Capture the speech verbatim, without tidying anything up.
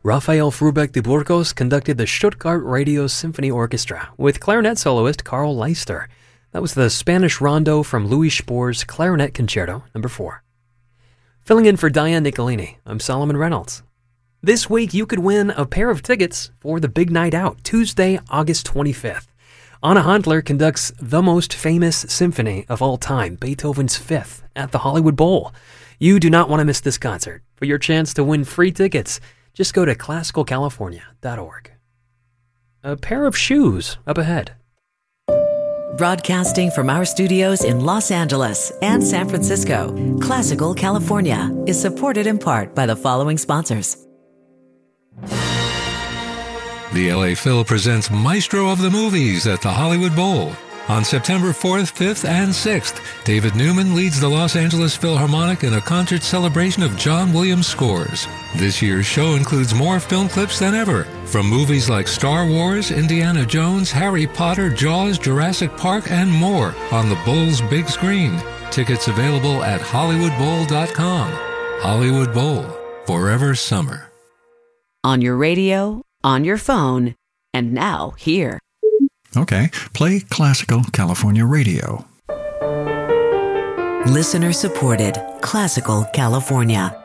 Rafael Frubeck de Burgos conducted the Stuttgart Radio Symphony Orchestra with clarinet soloist Carl Leister. That was the Spanish Rondo from Louis Spohr's Clarinet Concerto number four. Filling in for Diane Nicolini, I'm Solomon Reynolds. This week you could win a pair of tickets for the Big Night Out, Tuesday, August twenty-fifth. Anna Handler conducts the most famous symphony of all time, Beethoven's Fifth, at the Hollywood Bowl. You do not want to miss this concert. For your chance to win free tickets, just go to classical california dot org. A pair of shoes up ahead. Broadcasting from our studios in Los Angeles and San Francisco, Classical California is supported in part by the following sponsors. The L A Phil presents Maestro of the Movies at the Hollywood Bowl. On September fourth, fifth, and sixth, David Newman leads the Los Angeles Philharmonic in a concert celebration of John Williams scores. This year's show includes more film clips than ever, from movies like Star Wars, Indiana Jones, Harry Potter, Jaws, Jurassic Park, and more on the Bowl's big screen. Tickets available at hollywood bowl dot com. Hollywood Bowl, forever summer. On your radio, on your phone, and now here. Okay, play Classical California Radio. Listener supported Classical California.